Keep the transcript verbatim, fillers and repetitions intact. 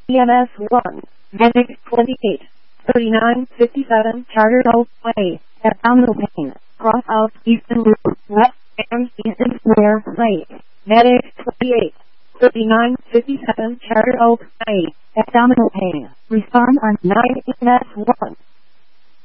E M S one, Medic twenty-eight, thirty-nine fifty-seven Charter Oak Way, abdominal pain, cross out Eastern Loop, left and Eastern Square Lake, Medic twenty-eight, thirty-nine fifty-seven Charter Oak Way, abdominal pain, respond on nine E M S one.